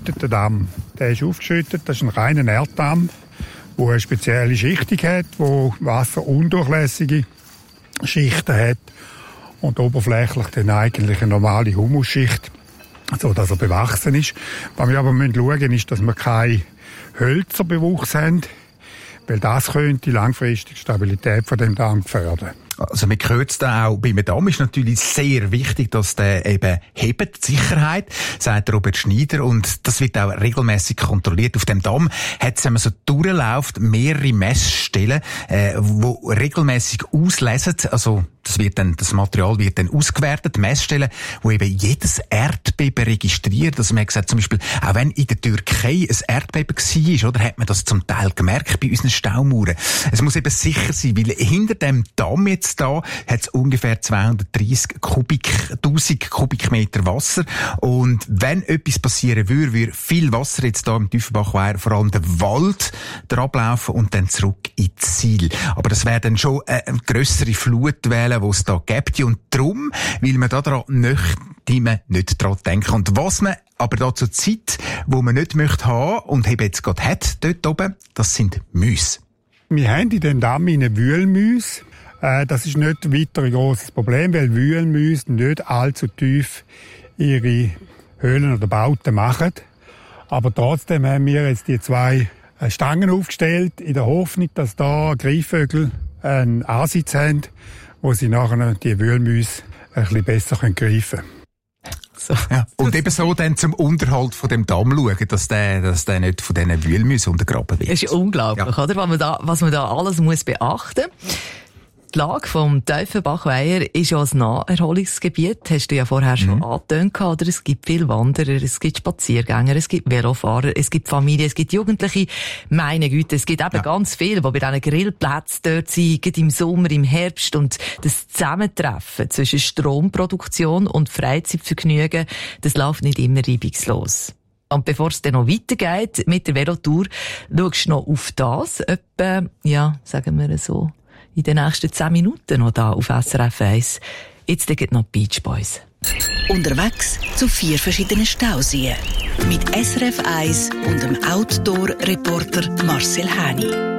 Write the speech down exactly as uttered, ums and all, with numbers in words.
aufgeschütteten Damm. Der ist aufgeschüttet, das ist ein reiner Erddamm, der eine spezielle Schichtung hat, wo wasserundurchlässige Schichten hat und oberflächlich dann eigentlich eine normale Humusschicht, so dass er bewachsen ist. Was wir aber schauen müssen, ist, dass wir keine Hölzerbewuchs haben, weil das könnte langfristig die Stabilität von dem Damm fördern. Also man hört es da auch, beim Damm ist natürlich sehr wichtig, dass der eben hebt, die Sicherheit, sagt Robert Schneider, und das wird auch regelmäßig kontrolliert. Auf dem Damm hat es, wenn man so durchläuft, mehrere Messstellen, äh, wo regelmäßig auslesen, also das wird dann, das Material wird dann ausgewertet, Messstellen, wo eben jedes Erdbeben registriert. Also man hat gesagt, zum Beispiel, auch wenn in der Türkei ein Erdbeben war, oder, hat man das zum Teil gemerkt bei unseren Staumauern. Es muss eben sicher sein, weil hinter dem Damm jetzt da hat es ungefähr zweihundertdreissig Kubik, tausend Kubikmeter Wasser. Und wenn etwas passieren würde, würde viel Wasser jetzt da im Tiefenbachweiher, vor allem der Wald, ablaufen und dann zurück ins Ziel. Aber das wäre dann schon eine grössere Flutwelle, die es da gibt. Und darum will man da dran nicht, die man nicht dran denken. Und was man aber da zur Zeit, wo man nicht möchte haben und eben jetzt gerade hat, dort oben, das sind Mäuse. Wir haben in den Damm eine Wühlmäuse. Das ist nicht weiter ein grosses Problem, weil Wühlmäuse nicht allzu tief ihre Höhlen oder Bauten machen. Aber trotzdem haben wir jetzt die zwei Stangen aufgestellt, in der Hoffnung, dass da Greifvögel einen Ansitz haben, wo sie nachher die Wühlmäuse ein bisschen besser greifen können. So. Ja. Und eben so dann zum Unterhalt von dem Damm schauen, dass der, dass der nicht von diesen Wühlmäusen untergraben wird. Das ist unglaublich, ja. Oder? Was man da, was man da alles muss beachten muss. Die Lage vom Tiefenbachweiher ist ja ein Naherholungsgebiet, hast du ja vorher schon mhm. angetönt, oder? Es gibt viele Wanderer, es gibt Spaziergänger, es gibt Velofahrer, es gibt Familien, es gibt Jugendliche. Meine Güte, es gibt eben ja. ganz viele, die bei diesen Grillplätzen dort sind, im Sommer, im Herbst, und das Zusammentreffen zwischen Stromproduktion und Freizeitvergnügen, das läuft nicht immer reibungslos. Und bevor es dann noch weitergeht mit der Velotour, schaust du noch auf das, etwa, ja, sagen wir so, in den nächsten zehn Minuten noch da auf S R F eins. Jetzt liegen noch Beach Boys. Unterwegs zu vier verschiedenen Stauseen. Mit S R F eins und dem Outdoor-Reporter Marcel Häni.